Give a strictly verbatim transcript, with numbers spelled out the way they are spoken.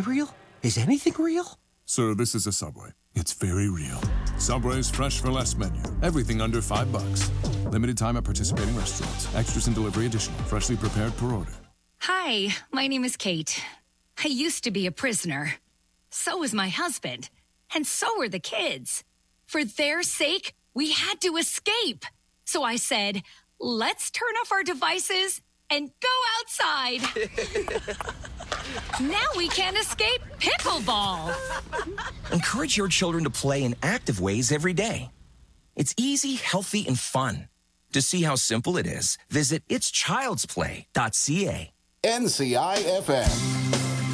real? Is anything real? Sir, this is a Subway. It's very real. Subway's fresh for less menu. Everything under five bucks. Limited time at participating restaurants. Extras and delivery additional. Freshly prepared per order. Hi, my name is Kate. I used to be a prisoner. So was my husband. And so were the kids. For their sake, we had to escape. So I said, let's turn off our devices and go outside. Now we can't escape pickleball. Encourage your children to play in active ways every day. It's easy, healthy, and fun. To see how simple it is, visit its childs play dot c a. N C I F M.